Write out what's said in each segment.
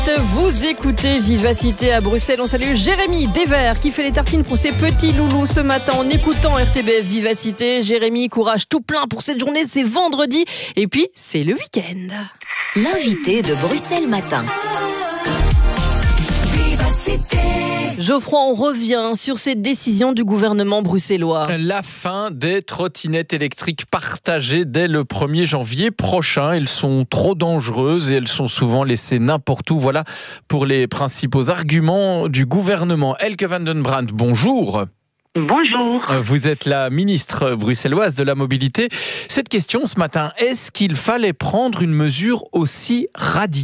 Vous écoutez Vivacité à Bruxelles. On salue Jérémy Desverts qui fait les tartines pour ses petits loulous ce matin en écoutant RTBF Vivacité. Jérémy, courage tout plein pour cette journée, c'est vendredi et puis c'est le week-end. L'invité de Bruxelles Matin. Geoffroy, on revient sur cette décision du gouvernement bruxellois. La fin des trottinettes électriques partagées dès le 1er janvier prochain. Elles sont trop dangereuses et elles sont souvent laissées n'importe où. Voilà pour les principaux arguments du gouvernement. Elke van den Brandt, bonjour. Bonjour. Vous êtes la ministre bruxelloise de la mobilité. Cette question ce matin, est-ce qu'il fallait prendre une mesure aussi radicale ?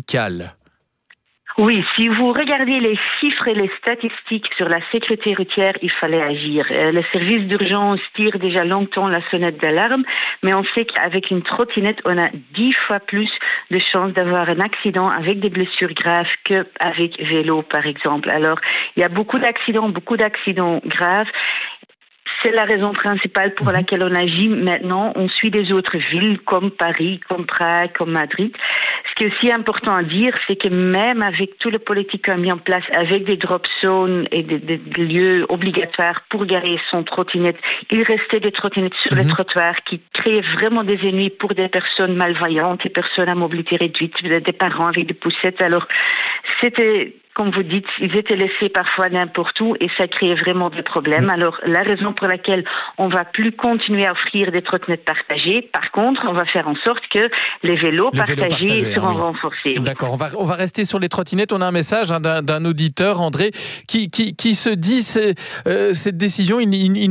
Oui, si vous regardez les chiffres et les statistiques sur la sécurité routière, il fallait agir. Les services d'urgence tirent déjà longtemps la sonnette d'alarme, mais on sait qu'avec une trottinette, on a 10 fois plus de chances d'avoir un accident avec des blessures graves qu'avec vélo, par exemple. Alors, il y a beaucoup d'accidents graves. C'est la raison principale pour laquelle on agit maintenant. On suit des autres villes comme Paris, comme Prague, comme Madrid. Ce qui est aussi important à dire, c'est que même avec tout le politique qu'on a mis en place, avec des drop zones et des lieux obligatoires pour garer son trottinette, il restait des trottinettes sur les trottoirs qui créaient vraiment des ennuis pour des personnes malvoyantes, des personnes à mobilité réduite, des parents avec des poussettes. Alors, c'était... Comme vous dites, ils étaient laissés parfois n'importe où et ça créait vraiment des problèmes. Alors, la raison pour laquelle on va plus continuer à offrir des trottinettes partagées, par contre, on va faire en sorte que les vélos partagés seront renforcés. D'accord, on va rester sur les trottinettes. On a un message d'un auditeur, André, qui se dit cette décision, il